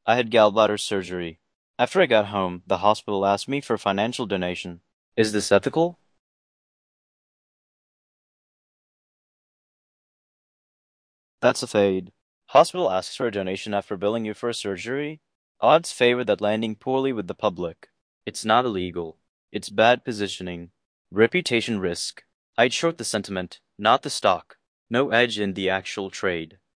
I had gallbladder surgery. After I got home, the hospital asked me for financial donation. Is this ethical? That's a fade. Hospital asks for a donation after billing you for a surgery? Odds favor that landing poorly with the public. It's not illegal. It's bad positioning. Reputation risk. I'd short the sentiment, not the stock. No edge in the actual trade.